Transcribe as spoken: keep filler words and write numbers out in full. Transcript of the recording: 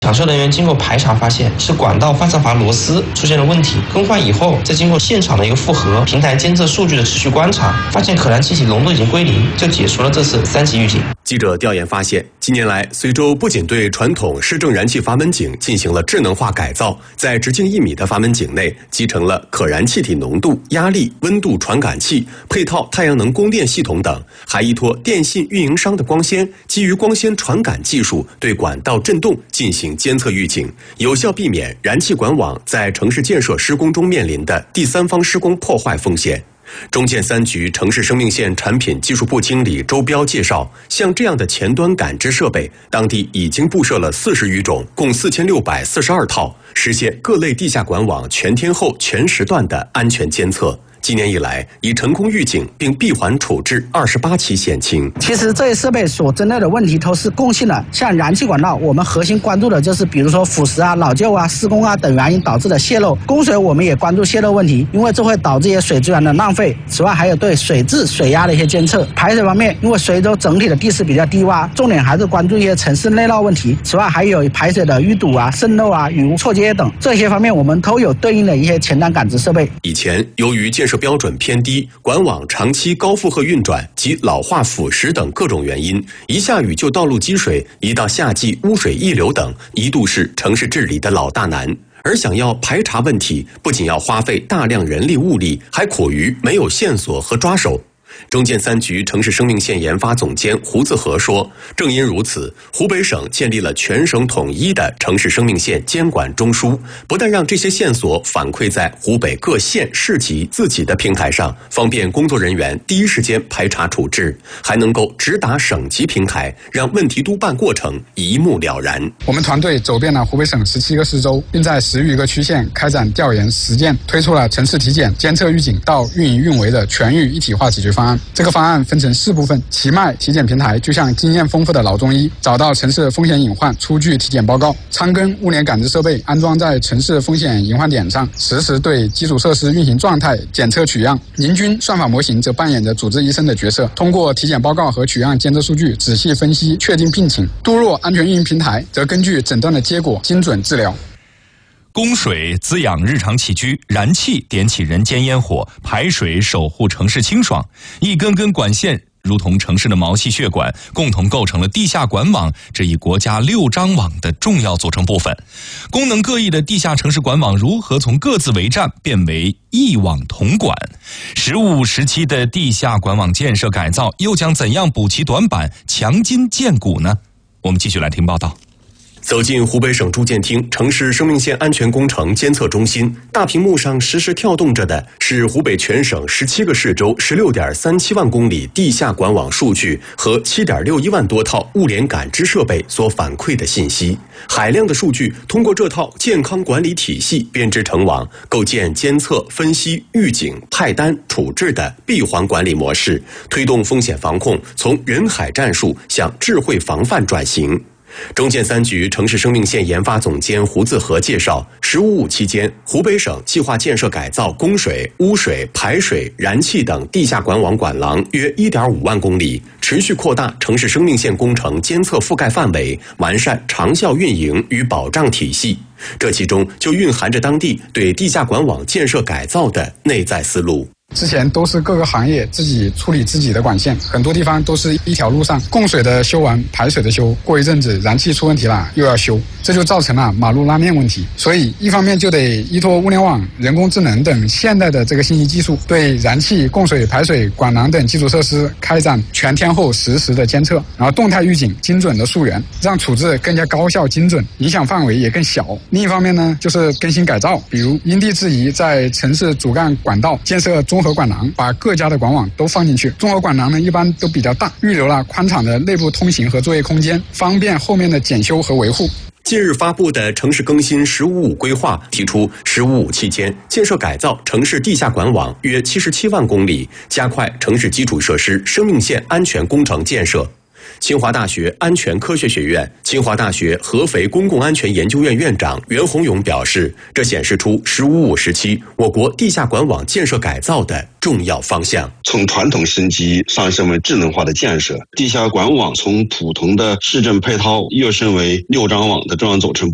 抢修人员经过排查发现，是管道换上阀螺丝出现了问题，更换以后，再经过现场的一个复核、平台监测数据的持续观察，发现可燃气体浓度已经归零，就解除了这次三级预警。 记者调研发现，近年来，随州不仅对传统市政燃气阀门井进行了智能化改造，在直径一米的阀门井内集成了可燃气体浓度、压力、温度传感器、配套太阳能供电系统等，还依托电信运营商的光纤，基于光纤传感技术对管道振动进行监测预警，有效避免燃气管网在城市建设施工中面临的第三方施工破坏风险。中建三局城市生命线产品技术部经理周彪介绍，像这样的前端感知设备，当地已经布设了四十余种，共四千六百四十二套，实现各类地下管网全天候、全时段的安全监测。今年以来，已成功预警并闭环处置二十八起险情。 其实这些设备所针对的问题都是共性的，像燃气管道，我们核心关注的就是比如说腐蚀啊、老旧啊、施工啊等原因导致的泄漏。供水我们也关注泄漏问题，因为这会导致一些水资源的浪费。此外，还有对水质、水压的一些监测。排水方面，因为随州整体的地势比较低洼，重点还是关注一些城市内涝问题。此外，还有排水的淤堵啊、渗漏啊、雨污错接等这些方面，我们都有对应的一些前端感知设备。 以前由于建设标准偏低，管网长期高负荷运转及老化腐蚀等各种原因，一下雨就道路积水，一到夏季污水溢流等，一度是城市治理的老大难。而想要排查问题，不仅要花费大量人力物力，还苦于没有线索和抓手。中建三局城市生命线研发总监胡自和说，正因如此，湖北省建立了全省统一的城市生命线监管中枢，不但让这些线索反馈在湖北各县市级自己的平台上，方便工作人员第一时间排查处置，还能够直达省级平台，让问题督办过程一目了然。 我们团队走遍了湖北省十七个市州，并在十余个区县开展调研实践，推出了城市体检、监测预警到运营运维的全域一体化解决方案。这个方案分成四部分，奇迈体检平台就像经验丰富的老中医，找到城市风险隐患，出具体检报告；昌根物联感知设备安装在城市风险隐患点上，实时对基础设施运行状态检测取样；宁军算法模型则扮演着主治医生的角色，通过体检报告和取样监测数据仔细分析确定病情；都若安全运营平台则根据诊断的结果精准治疗。 供水滋养日常起居，燃气点起人间烟火，排水守护城市清爽。一根根管线如同城市的毛细血管，共同构成了地下管网这一国家六张网的重要组成部分。功能各异的地下城市管网如何从各自为战变为一网统管？十五时期的地下管网建设改造又将怎样补齐短板，强筋健骨呢？我们继续来听报道。 走进湖北省住建厅城市生命线安全工程监测中心，大屏幕上实时跳动着的是湖北全省十七个市州 十六点三七万公里地下管网数据和 七点六一万多套物联感知设备所反馈的信息。海量的数据通过这套健康管理体系编织成网，构建监测、分析、预警、派单、处置的闭环管理模式，推动风险防控从人海战术向智慧防范转型。中建三局城市生命线研发总监胡自和介绍，十五五期间，湖北省计划建设改造供水、污水、排水、燃气等地下管网管廊约 一点五万公里，持续扩大城市生命线工程监测覆盖范围，完善长效运营与保障体系。这其中就蕴含着当地对地下管网建设改造的内在思路。 之前都是各个行业自己处理自己的管线，很多地方都是一条路上，供水的修完，排水的修，过一阵子燃气出问题了又要修，这就造成了马路拉面问题。所以一方面就得依托物联网、人工智能等现代的这个信息技术，对燃气、供水、排水、管廊等基础设施开展全天候实时的监测，然后动态预警、精准的溯源，让处置更加高效精准，影响范围也更小。另一方面呢，就是更新改造，比如因地制宜，在城市主干管道建设综合管廊，把各家的管网都放进去。综合管廊呢，一般都比较大，预留了宽敞的内部通行和作业空间，方便后面的检修和维护。 近日发布的城市更新“十五五”规划提出，“十五五”期间建设改造城市地下管网约七十七万公里，加快城市基础设施生命线安全工程建设。清华大学安全科学学院、清华大学合肥公共安全研究院院长袁宏勇表示，这显示出“十五五”时期我国地下管网建设改造的重要方向。 从传统升级上升为智能化的建设，地下管网从普通的市政配套跃升为六张网的重要组成